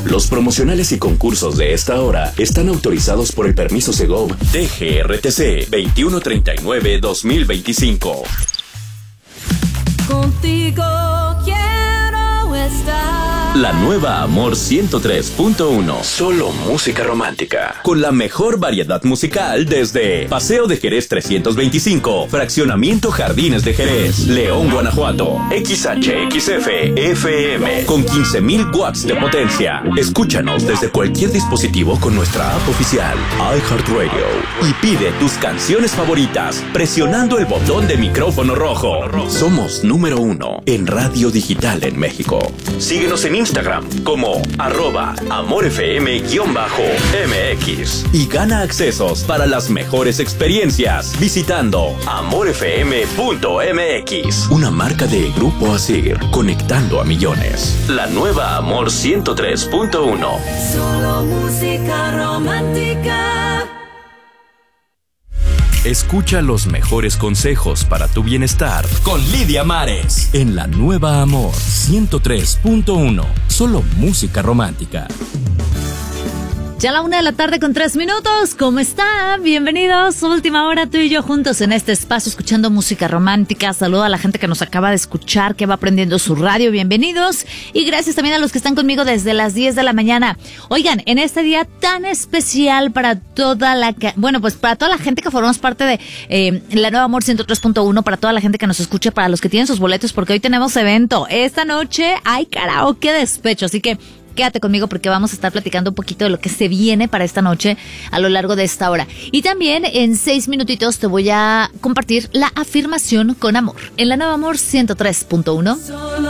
Los promocionales y concursos de esta hora están autorizados por el permiso Segov DGRTC 2139-2025. Contigo quiero estar. La nueva Amor 103.1. Solo música romántica. Con la mejor variedad musical desde Paseo de Jerez 325, Fraccionamiento Jardines de Jerez, León, Guanajuato. XHXF FM con 15,000 watts de potencia. Escúchanos desde cualquier dispositivo con nuestra app oficial iHeartRadio y pide tus canciones favoritas presionando el botón de micrófono rojo. Somos número 1 en radio digital en México. Síguenos en Instagram como @amorfm_MX y gana accesos para las mejores experiencias visitando amorfm.mx. Una marca de Grupo Asir, conectando a millones. La nueva Amor 103.1. Solo música romántica. Escucha los mejores consejos para tu bienestar con Lidia Mares en la nueva Amor 103.1. Solo música romántica. Ya a la 1:03 p.m. ¿Cómo están? Bienvenidos. Última hora, tú y yo juntos en este espacio escuchando música romántica. Saludo a la gente que nos acaba de escuchar, que va prendiendo su radio. Bienvenidos. Y gracias también a los que están conmigo desde las 10 de la mañana. Oigan, en este día tan especial para toda la gente que formamos parte de la nueva Amor 103.1, para toda la gente que nos escucha, para los que tienen sus boletos, porque hoy tenemos evento. Esta noche hay karaoke despecho, así que quédate conmigo porque vamos a estar platicando un poquito de lo que se viene para esta noche a lo largo de esta hora. Y también en 6 minutitos te voy a compartir la afirmación con amor en la nueva Amor 103.1.